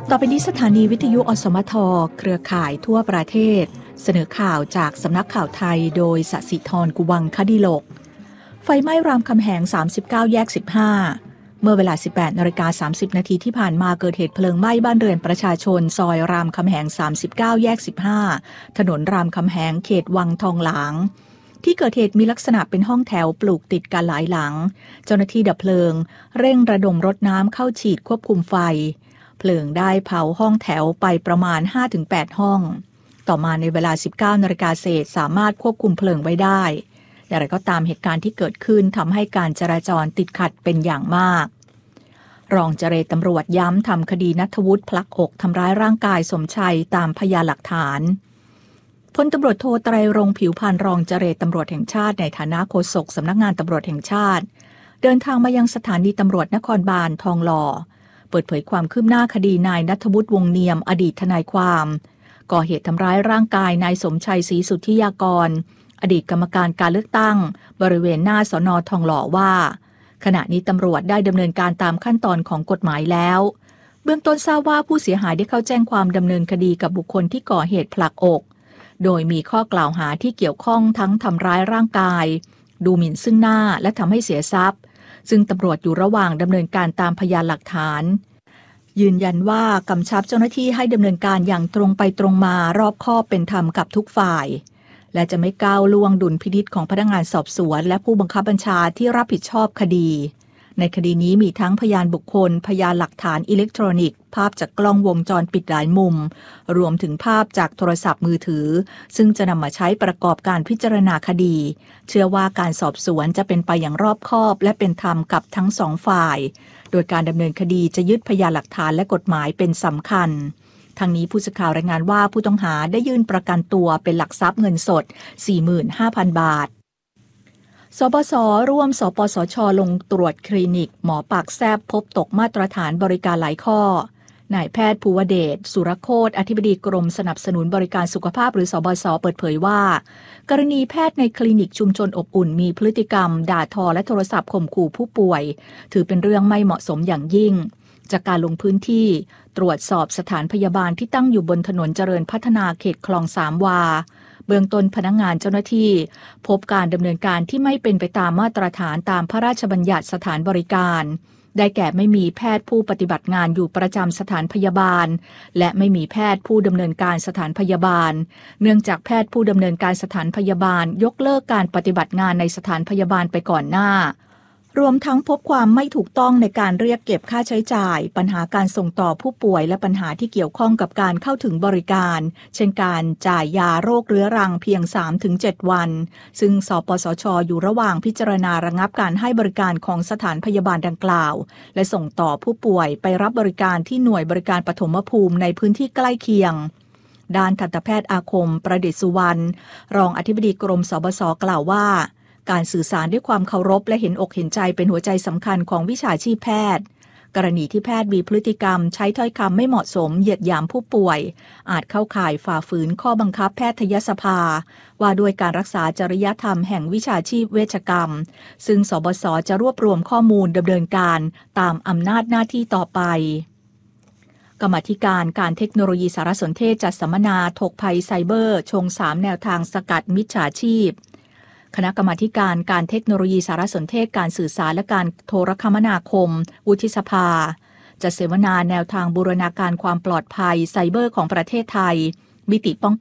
ต่อไปนี้สถานีวิทยุอสมทเครือข่ายทั่วประเทศเสนอข่าวจากสำนักข่าวไทยโดยสศิธรกุวังคดิโลกไฟไหม้รามคำแหง39แยก15เมื่อเวลา 18:30 นาทีที่ผ่านมาเกิดเหตุเพลิงไหม้บ้านเรือนประชาชนซอยรามคำแหง39แยก15ถนนรามคำแหงเขตวังทองหลางที่เกิดเหตุมีลักษณะเป็นห้องแถวปลูกติดกันหลายหลังเจ้าหน้าที่ดับเพลิงเร่งระดมรถน้ำเข้าฉีดควบคุมไฟเพลิงได้เผาห้องแถวไปประมาณ 5-8 ห้องต่อมาในเวลา 19 นาฬิกาเศษสามารถควบคุมเพลิงไว้ได้อย่างไรก็ตามเหตุการณ์ที่เกิดขึ้นทำให้การจราจรติดขัดเป็นอย่างมากรองเจรตำรวจย้ำทำคดีณัฐวุฒิพลักอกทำร้ายร่างกายสมชัยตามพยานหลักฐานพลตำรวจโทไตรรงค์ผิวพรรณรองเจรตำรวจแห่งชาติในฐานะโฆษกสำนักงานตำรวจแห่งชาติเดินทางมายังสถานีตำรวจนครบาลทองหล่อเปิดเผยความคืบหน้าคดีนายณัฐวุฒิวงศ์เนียมอดีตทนายความก่อเหตุทำร้ายร่างกายนายสมชัยศรีสุทธิยากรอดีตกรรมการการเลือกตั้งบริเวณหน้าสน.ทองหล่อว่าขณะนี้ตำรวจได้ดำเนินการตามขั้นตอนของกฎหมายแล้วเบื้องต้นทราบว่าผู้เสียหายได้เข้าแจ้งความดำเนินคดีกับบุคคลที่ก่อเหตุผลักอกโดยมีข้อกล่าวหาที่เกี่ยวข้องทั้งทำร้ายร่างกายดูหมิ่นซึ่งหน้าและทำให้เสียทรัพย์ซึ่งตำรวจอยู่ระหว่างดำเนินการตามพยานหลักฐานยืนยันว่ากำชับเจ้าหน้าที่ให้ดำเนินการอย่างตรงไปตรงมารอบคอบเป็นธรรมกับทุกฝ่ายและจะไม่ก้าวล่วงดุลพินิจของพนักงานสอบสวนและผู้บังคับบัญชาที่รับผิดชอบคดีในคดีนี้มีทั้งพยานบุคคลพยานหลักฐานอิเล็กทรอนิกส์ภาพจากกล้องวงจรปิดหลายมุมรวมถึงภาพจากโทรศัพท์มือถือซึ่งจะนำมาใช้ประกอบการพิจารณาคดีเชื่อว่าการสอบสวนจะเป็นไปอย่างรอบคอบและเป็นธรรมกับทั้งสองฝ่ายโดยการดำเนินคดีจะยึดพยานหลักฐานและกฎหมายเป็นสำคัญทางนี้ผู้สื่อข่าวรายงานว่าผู้ต้องหาได้ยื่นประกันตัวเป็นหลักทรัพย์เงินสด 45,000 บาทสปส.ร่วมสปสช.ลงตรวจคลินิกหมอปากแซบพบตกมาตรฐานบริการหลายข้อนายแพทย์ภูวเดชสุรโคตรอธิบดีกรมสนับสนุนบริการสุขภาพหรือสบส.เปิดเผยว่ากรณีแพทย์ในคลินิกชุมชนอบอุ่นมีพฤติกรรมด่าทอและโทรศัพท์ข่มขู่ผู้ป่วยถือเป็นเรื่องไม่เหมาะสมอย่างยิ่งจากการลงพื้นที่ตรวจสอบสถานพยาบาลที่ตั้งอยู่บนถนนเจริญพัฒนาเขตคลองสามวาเบื้องต้นพนักงานเจ้าหน้าที่พบการดำเนินการที่ไม่เป็นไปตามมาตรฐานตามพระราชบัญญัติสถานบริการได้แก่ไม่มีแพทย์ผู้ปฏิบัติงานอยู่ประจำสถานพยาบาลและไม่มีแพทย์ผู้ดำเนินการสถานพยาบาลเนื่องจากแพทย์ผู้ดำเนินการสถานพยาบาลยกเลิกการปฏิบัติงานในสถานพยาบาลไปก่อนหน้ารวมทั้งพบความไม่ถูกต้องในการเรียกเก็บค่าใช้จ่ายปัญหาการส่งต่อผู้ป่วยและปัญหาที่เกี่ยวข้องกับการเข้าถึงบริการเช่นการจ่ายยาโรคเรื้อรังเพียง 3-7 วันซึ่งสปสช.อยู่ระหว่างพิจารณาระงับการให้บริการของสถานพยาบาลดังกล่าวและส่งต่อผู้ป่วยไปรับบริการที่หน่วยบริการปฐมภูมิในพื้นที่ใกล้เคียงด้านทันตแพทย์อาคมประดิษฐ์สุวรรณรองอธิบดีกรมสบส.กล่าวว่าการสื่อสารด้วยความเคารพและเห็นอกเห็นใจเป็นหัวใจสำคัญของวิชาชีพแพทย์กรณีที่แพทย์มีพฤติกรรมใช้ถ้อยคำไม่เหมาะสมเหยียดหยามผู้ป่วยอาจเข้าข่ายฝ่าฝืนข้อบังคับแพทยสภาว่าด้วยการรักษาจริยธรรมแห่งวิชาชีพเวชกรรมซึ่งสบส.จะรวบรวมข้อมูลดำเนินการตามอำนาจหน้าที่ต่อไปกรรมาธิการเทคโนโลยีสารสนเทศจัดสัมมนาถกภัยไซเบอร์ชง3แนวทางสกัดมิจฉาชีพคณะกรรมาธิการเทคโนโลยีสารสนเทศการสื่อสารและการโทรคมนาคมวุฒิสภาจัดเสวนาแนวทางบูรณาการความปลอดภัยไซเบอร์ของประเทศไทยมิติป้อง